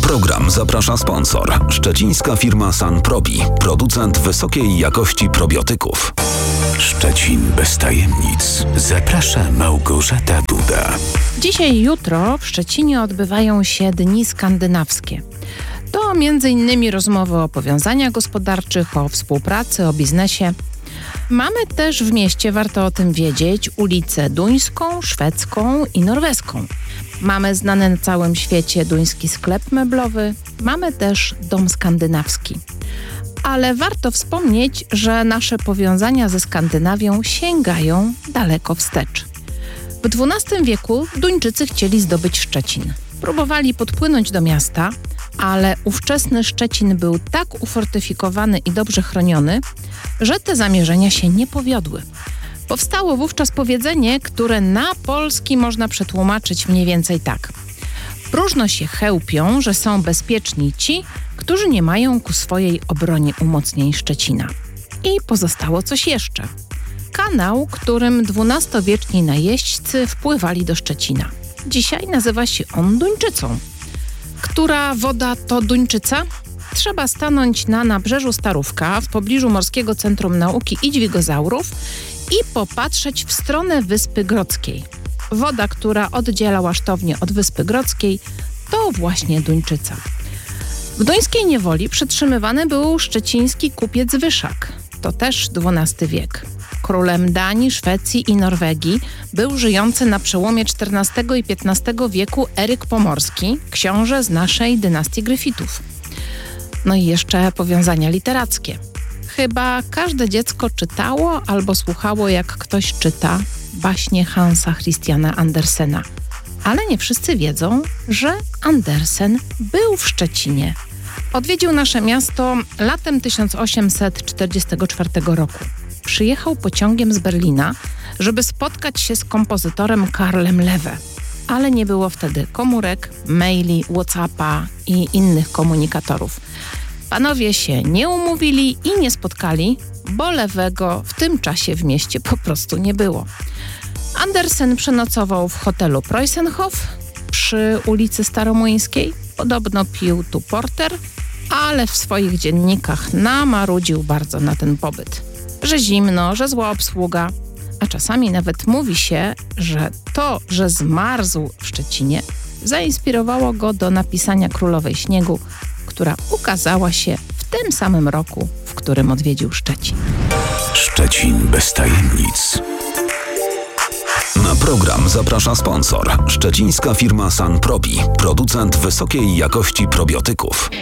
program zaprasza sponsor. Szczecińska firma Sanprobi, producent wysokiej jakości probiotyków. Szczecin bez tajemnic. Zaprasza Małgorzata Duda. Dzisiaj i jutro w Szczecinie odbywają się Dni Skandynawskie. To m.in. rozmowy o powiązaniach gospodarczych, o współpracy, o biznesie. Mamy też w mieście, warto o tym wiedzieć, ulicę duńską, szwedzką i norweską. Mamy znany na całym świecie duński sklep meblowy, mamy też dom skandynawski. Ale warto wspomnieć, że nasze powiązania ze Skandynawią sięgają daleko wstecz. W XII wieku Duńczycy chcieli zdobyć Szczecin. Próbowali podpłynąć do miasta, ale ówczesny Szczecin był tak ufortyfikowany i dobrze chroniony, że te zamierzenia się nie powiodły. Powstało wówczas powiedzenie, które na polski można przetłumaczyć mniej więcej tak. Próżno się chełpią, że są bezpieczni ci, którzy nie mają ku swojej obronie umocnień Szczecina. I pozostało coś jeszcze. Kanał, którym XII-wieczni najeźdźcy wpływali do Szczecina. Dzisiaj nazywa się on Duńczycą. Która woda to Duńczyca? Trzeba stanąć na nabrzeżu Starówka, w pobliżu Morskiego Centrum Nauki i Dźwigozaurów i popatrzeć w stronę Wyspy Grodzkiej. Woda, która oddziela Łasztownię od Wyspy Grodzkiej, to właśnie Duńczyca. W duńskiej niewoli przetrzymywany był szczeciński kupiec Wyszak. To też XII wiek. Królem Danii, Szwecji i Norwegii był żyjący na przełomie XIV i XV wieku Eryk Pomorski, książę z naszej dynastii Gryfitów. No i jeszcze powiązania literackie. Chyba każde dziecko czytało albo słuchało, jak ktoś czyta baśnie Hansa Christiana Andersena. Ale nie wszyscy wiedzą, że Andersen był w Szczecinie. Odwiedził nasze miasto latem 1844 roku. Przyjechał pociągiem z Berlina, żeby spotkać się z kompozytorem Karlem Lewe. Ale nie było wtedy komórek, maili, Whatsappa i innych komunikatorów. Panowie się nie umówili i nie spotkali, bo Lewego w tym czasie w mieście po prostu nie było. Andersen przenocował w hotelu Preußenhof przy ulicy Staromłyńskiej. Podobno pił tu porter, ale w swoich dziennikach namarudził bardzo na ten pobyt. Że zimno, że zła obsługa, a czasami nawet mówi się, że to, że zmarzł w Szczecinie, zainspirowało go do napisania Królowej Śniegu, która ukazała się w tym samym roku, w którym odwiedził Szczecin. Szczecin bez tajemnic. Na program zaprasza sponsor. Szczecińska firma Sanprobi, producent wysokiej jakości probiotyków.